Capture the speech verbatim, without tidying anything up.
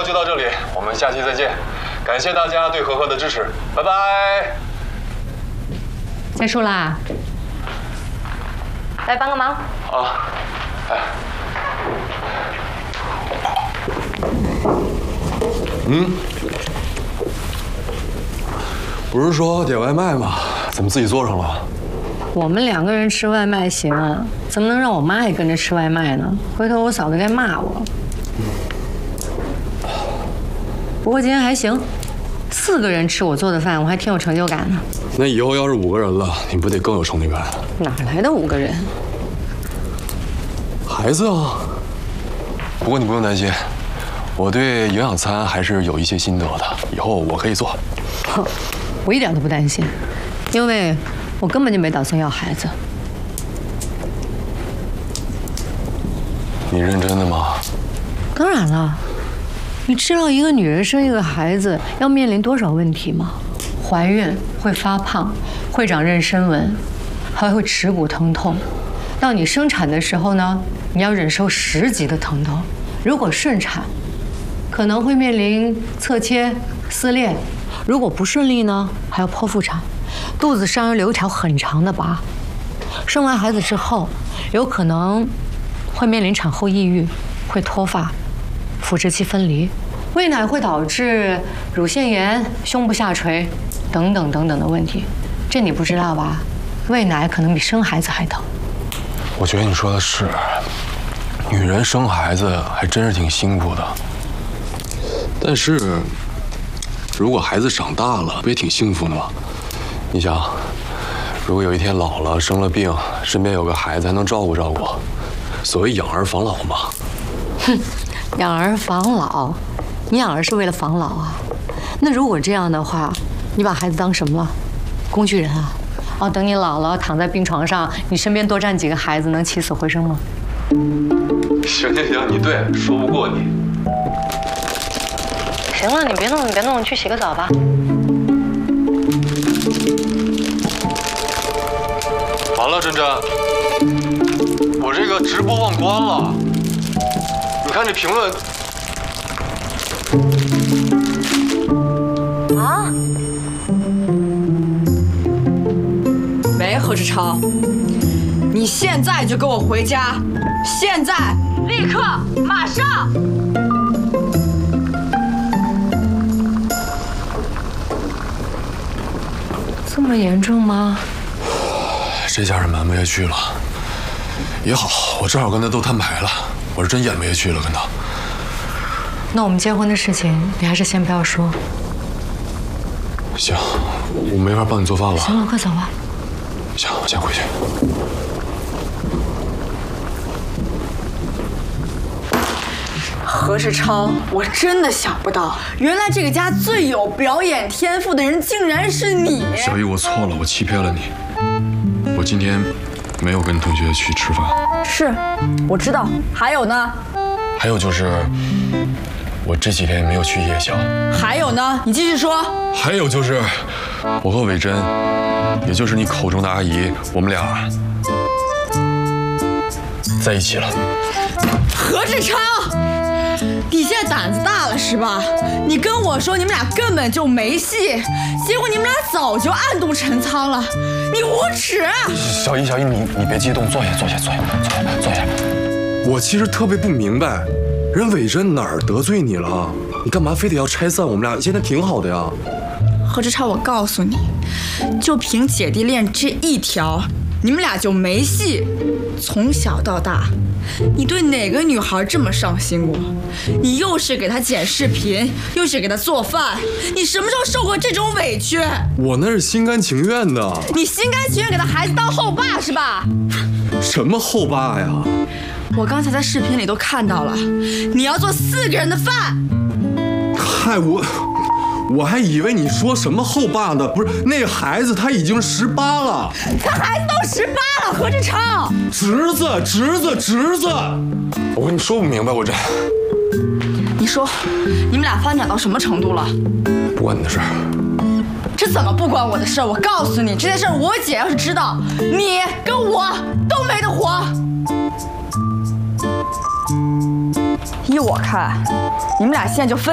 就到这里，我们下期再见。感谢大家对和和的支持，拜拜。 结束啦。来帮个忙。 啊，哎。嗯。不是说点外卖吗？怎么自己做上了？ 我们两个人吃外卖行啊，怎么能让我妈也跟着吃外卖呢？回头我嫂子该骂我。不过今天还行，四个人吃我做的饭，我还挺有成就感的。 那以后要是五个人了，你不得更有成就感？ 哪来的五个人？ 孩子啊。不过你不用担心，我对营养餐还是有一些心得的，以后我可以做。 哼，我一点都不担心，因为我根本就没打算要孩子。 你认真的吗？ 当然了。你知道一个女人生一个孩子要面临多少问题吗？怀孕会发胖，会长妊娠纹，还会耻骨疼痛。到你生产的时候呢，你要忍受十级的疼痛。如果顺产，可能会面临侧切、撕裂；如果不顺利呢，还要剖腹产，肚子上要留一条很长的疤。生完孩子之后，有可能会面临产后抑郁，会脱发。腹直期分离，喂奶会导致乳腺炎、胸部下垂等等等等的问题，这你不知道吧？喂奶可能比生孩子还疼。 我觉得你说的是，女人生孩子还真是挺辛苦的。但是，如果孩子长大了，不也挺幸福的吗？你想，如果有一天老了，生了病，身边有个孩子还能照顾照顾，所谓养儿防老嘛。 哼。养儿防老，你养儿是为了防老啊？那如果这样的话，你把孩子当什么了？工具人啊？哦，等你老了躺在病床上，你身边多站几个孩子，能起死回生吗？ 行行行，你对，说不过你。 行了，你别弄，你别弄，你去洗个澡吧。 完了，珍珍，我这个直播忘关了。你看这评论啊！喂，何志超，你现在就跟我回家，现在，立刻，马上！ 这么严重吗？ 这下是瞒不下去了。也好，我正好跟他都摊牌了。我是真演不下去了，跟他。 那我们结婚的事情，你还是先不要说。 行，我没法帮你做饭了。 行了，快走吧。 行，我先回去。 何世超，我真的想不到，原来这个家最有表演天赋的人竟然是你。 小姨，我错了，我欺骗了你。我今天没有跟同学去吃饭。 是，我知道。还有呢？ 还有就是，我这几天也没有去夜校。 还有呢？你继续说。 还有就是，我和伟珍，也就是你口中的阿姨，我们俩在一起了。 何志超，你现在胆子大了是吧？你跟我说你们俩根本就没戏，结果你们俩早就暗度陈仓了，你无耻！ 小姨，小姨，你你别激动，坐下，坐下，坐下，坐下，坐下。我其实特别不明白，人伟珍哪儿得罪你了？你干嘛非得要拆散我们俩？现在挺好的呀。 何志超，我告诉你，就凭姐弟恋这一条，你们俩就没戏。从小到大，你对哪个女孩这么上心过？你又是给她剪视频，又是给她做饭，你什么时候受过这种委屈？ 我那是心甘情愿的。 你心甘情愿给她孩子当后爸是吧？ 什么后爸呀？ 我刚才在视频里都看到了，你要做四个人的饭。 嗨，我我还以为你说什么后爸呢？不是，那个孩子他已经十八了。 他孩子都十八了，何志超。 侄子，侄子，侄子。我跟你说不明白，我这。 你说，你们俩发展到什么程度了？ 不关你的事儿。 这怎么不关我的事儿？我告诉你，这件事我姐要是知道，你跟我都没得活。依我看，你们俩现在就分。